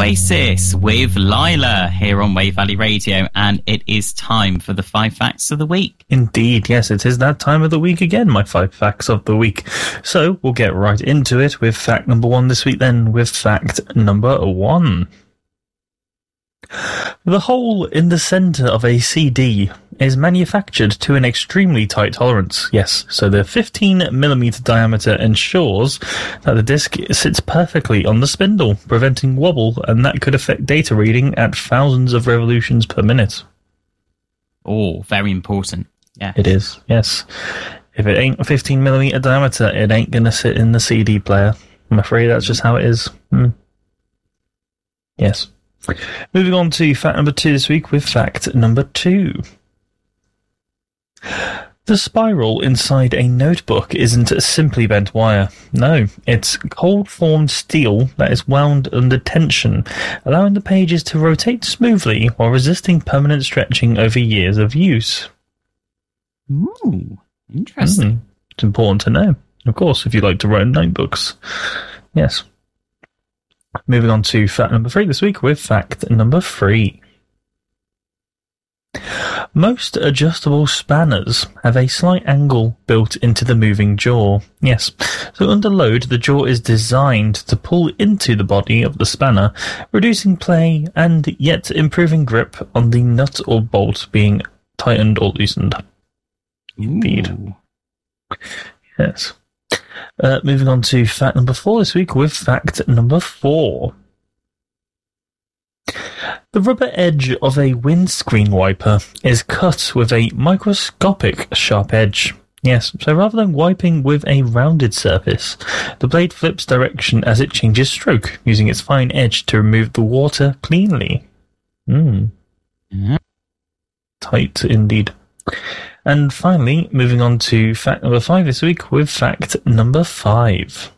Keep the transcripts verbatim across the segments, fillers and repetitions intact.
Oasis with Lila here on Wave Valley Radio, and it is time for the five facts of the week. Indeed, yes, it is that time of the week again, my five facts of the week. So we'll get right into it with fact number one this week then, with fact number one. The hole in the centre of a C D is manufactured to an extremely tight tolerance. Yes, so the fifteen millimeter diameter ensures that the disc sits perfectly on the spindle, preventing wobble, and that could affect data reading at thousands of revolutions per minute. Oh, very important. Yeah, it is. Yes, if it ain't fifteen millimeter diameter, it ain't gonna sit in the C D player. I'm afraid that's just how it is. Hmm. Yes. Moving on to fact number two this week with fact number two. The spiral inside a notebook isn't simply bent wire. No, it's cold-formed steel that is wound under tension, allowing the pages to rotate smoothly while resisting permanent stretching over years of use. Ooh, interesting. Mm, it's important to know, of course, if you like to write notebooks. Yes. Moving on to fact number three this week with fact number three. Most adjustable spanners have a slight angle built into the moving jaw. Yes, so under load, the jaw is designed to pull into the body of the spanner, reducing play and yet improving grip on the nut or bolt being tightened or loosened. Indeed. Ooh. Yes. Uh, moving on to fact number four this week with fact number four. The rubber edge of a windscreen wiper is cut with a microscopic sharp edge. Yes, so rather than wiping with a rounded surface, the blade flips direction as it changes stroke, using its fine edge to remove the water cleanly. Mm. Mm-hmm. Tight indeed. And finally, moving on to fact number five this week with fact number five.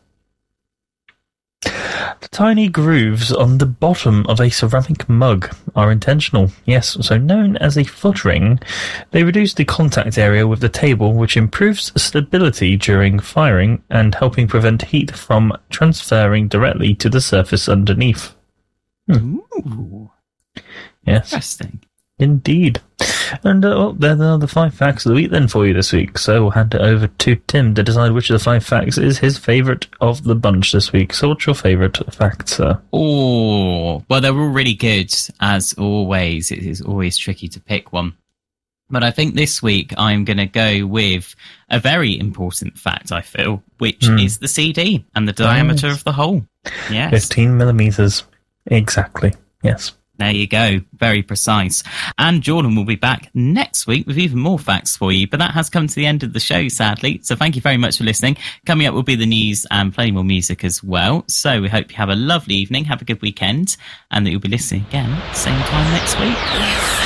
The tiny grooves on the bottom of a ceramic mug are intentional. Yes, so known as a foot ring, they reduce the contact area with the table, which improves stability during firing and helping prevent heat from transferring directly to the surface underneath. Hmm. Ooh. Yes. Interesting. Indeed. And uh, well, there are the five facts of the week then for you this week. So we'll hand it over to Tim to decide which of the five facts is his favourite of the bunch this week. So what's your favourite fact, sir? Oh, well, they're all really good, as always. It is always tricky to pick one. But I think this week I'm going to go with a very important fact, I feel, which mm. is the C D and the diameter yes. of the hole. Yes. fifteen millimetres. Exactly. Yes. There you go. Very precise. And Jordan will be back next week with even more facts for you. But that has come to the end of the show, sadly. So thank you very much for listening. Coming up will be the news and plenty more music as well. So we hope you have a lovely evening, have a good weekend, and that you'll be listening again same time next week.